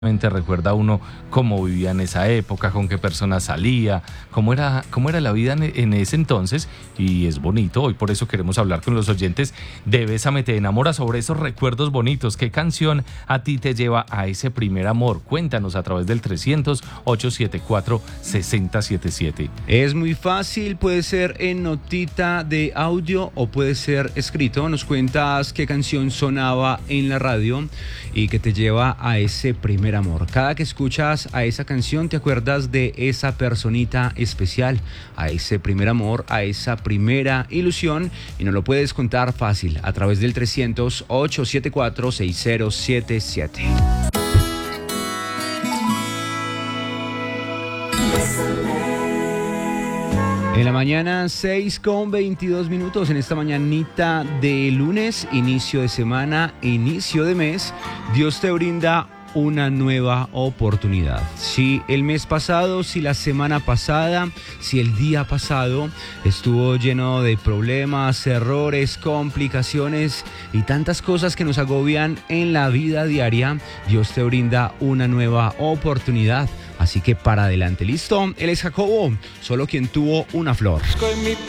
Recuerda uno cómo vivía en esa época, con qué personas salía, cómo era la vida en ese entonces, y es bonito. Hoy por eso queremos hablar con los oyentes de Bésame te enamora, sobre esos recuerdos bonitos. ¿Qué canción a ti te lleva a ese primer amor? Cuéntanos a través del 300-874-6077. Es muy fácil, puede ser en notita de audio o puede ser escrito. Nos cuentas qué canción sonaba en la radio y que te lleva a ese primer amor. Cada que escuchas a esa canción te acuerdas de esa personita especial, a ese primer amor, a esa primera ilusión, y nos lo puedes contar fácil a través del 300-874-6077. En la mañana, 6:22, en esta mañanita de lunes, inicio de semana, inicio de mes, Dios te brinda una nueva oportunidad. Si el mes pasado, si la semana pasada, si el día pasado estuvo lleno de problemas, errores, complicaciones y tantas cosas que nos agobian en la vida diaria, Dios te brinda una nueva oportunidad. Así que para adelante, ¿listo? Él es Jacobo, solo quien tuvo una flor.